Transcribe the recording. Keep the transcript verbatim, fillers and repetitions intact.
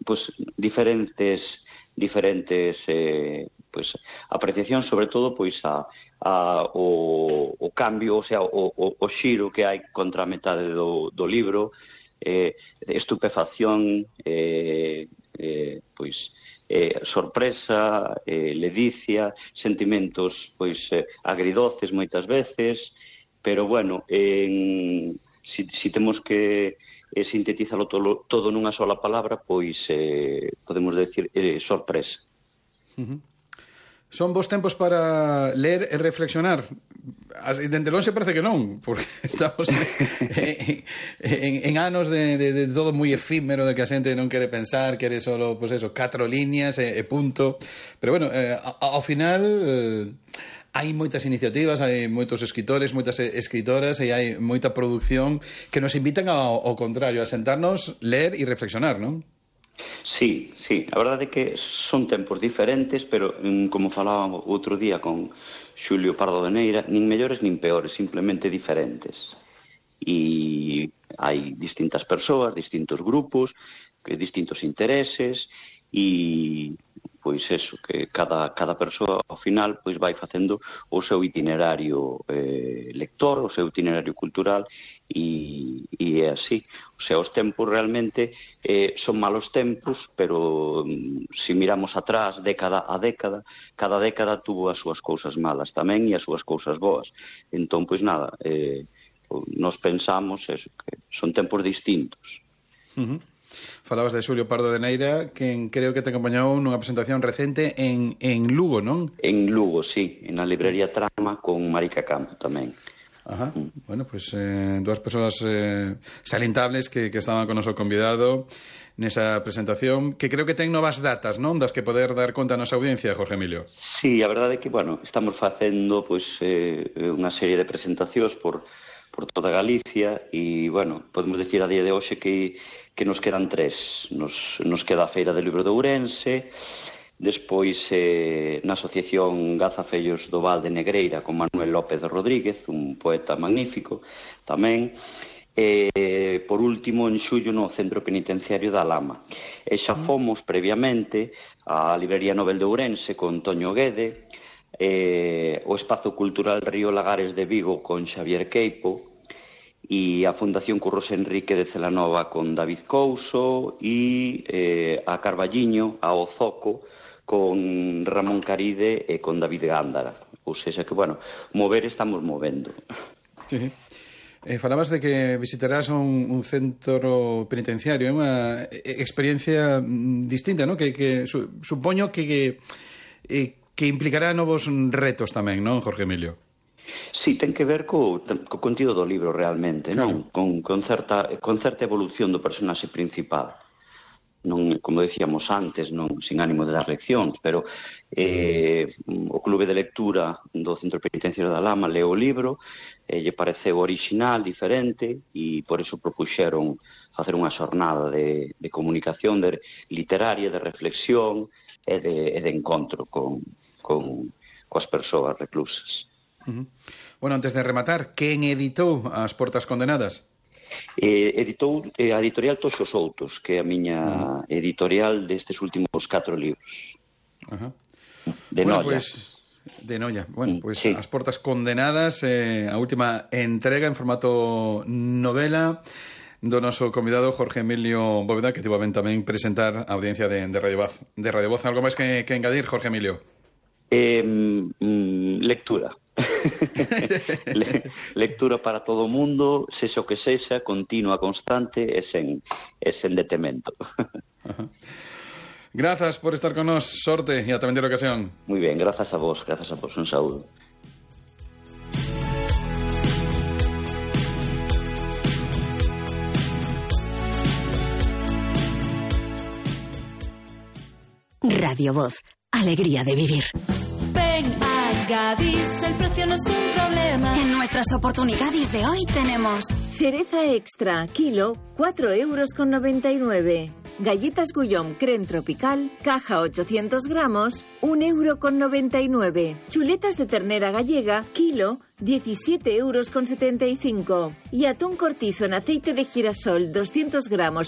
pues, diferentes diferentes eh, pues, apreciacións, sobre todo pois a, a, o, o cambio, o sea, o, o, o xiro que hai contra a metade do, do libro, eh, estupefacción, eh, eh, pois eh, sorpresa, eh, ledicia, sentimentos pois eh, agridoces moitas veces, pero bueno, en, si, si temos que eh, sintetizalo todo, todo nunha sola palabra, pois eh, podemos decir eh, sorpresa. Uh-huh. Son bons tempos para ler e reflexionar? Dende lonxe parece que non, porque estamos en, en, en anos de, de, de todo moi efímero, de que a xente non quere pensar, quere solo, pues eso, catro líneas e, e punto. Pero bueno, eh, ao final eh, hai moitas iniciativas, hai moitos escritores, moitas escritoras e hai moita produción que nos invitan ao, ao contrario, a sentarnos, ler e reflexionar, non? Sí, sí, a verdade é que son tempos diferentes, pero como falaba outro día con Xulio Pardo de Neira, nin mellores nin peores, simplemente diferentes. E hai distintas persoas, distintos grupos, distintos intereses, e pois eso, que cada, cada persoa ao final pois vai facendo o seu itinerario eh, lector, o seu itinerario cultural, e, e é así. O sea, os tempos realmente eh, son malos tempos, pero mm, se miramos atrás, década a década, cada década tuvo as súas cousas malas tamén e as súas cousas boas. Entón, pois nada, eh, nos pensamos eso, que son tempos distintos. Uh-huh. Falabas de Xulio Pardo de Neira, quen creo que te acompañou nunha presentación recente en, en Lugo, non? En Lugo, sí, na librería Trama con Marica Campo tamén. Ajá, mm. Bueno, pues eh, dúas persoas eh, salientables que, que estaban con o noso convidado nesa presentación, que creo que ten novas datas, non? Das que poder dar conta a nosa audiencia, Jorge Emilio. Sí, a verdade é que, bueno, estamos facendo pues, eh, unha serie de presentacións por, por toda Galicia e, bueno, podemos decir a día de hoxe que que nos quedan tres. Nos, nos queda a Feira do Libro de Ourense, despois eh, na Asociación Gazafellos do Val de Negreira con Manuel López Rodríguez, un poeta magnífico tamén, e por último en xullo no Centro Penitenciario da Lama. E xa fomos previamente á Librería Nobel de Ourense con Toño Guede, eh, o Espazo Cultural Río Lagares de Vigo con Xavier Queipo, e a Fundación Curros Enrique de Celanova con David Couso e eh, a Carballiño, a Ozoco, con Ramón Caride e con David Gándara. Ou seja que, bueno, mover estamos movendo. Sí. Eh, falabas de que visitarás un, un centro penitenciario, é unha experiencia distinta, ¿no? Que, que su, supoño que, que, eh, que implicará novos retos tamén, non, Jorge Emilio? Sí, ten que ver co, co contido do libro realmente, claro. Non? Con, con, certa, con certa evolución do personaxe principal. Non, como decíamos antes, non sin ánimo de dar leccións, pero eh, o Clube de Lectura do Centro Penitenciario da Lama leo o libro, e lle pareceu original, diferente, e por iso propuxeron facer unha xornada de, de comunicación de literaria, de reflexión e de, e de encontro con, con, coas persoas reclusas. Uh-huh. Bueno, antes de rematar, quen editou As Portas Condenadas? Eh, editou eh, a editorial Toxos Outos, que é a miña uh-huh. editorial destes últimos catro libros. Uh-huh. De bueno, Noia. Pues, de Noia. Bueno, pues sí. As Portas Condenadas, eh, a última entrega en formato novela do noso convidado Jorge Emilio Bóveda, que tivo a ben tamén presentar a audiencia de, de Radio Voz. De Radio Voz, algo máis que, que engadir, Jorge Emilio? Eh, mm, lectura. Le, lectura para todo o mundo, sexa o que sexa, continua, constante e sen, e sen detemento. Grazas por estar con nós, sorte e ata vender ocasión. Moi ben, grazas a vos, grazas a vos, un saúdo. Radio Voz, alegría de vivir. Ven a Gadis, el precio no es un problema. En nuestras oportunidades de hoy tenemos cereza extra, kilo, cuatro euros con noventa y nueve. Galletas Guillaume Crème Tropical, caja ochocientos gramos, un euro con noventa y nueve. Chuletas de ternera gallega, kilo, diecisiete euros con setenta y cinco. Y atún cortizo en aceite de girasol, doscientos gramos,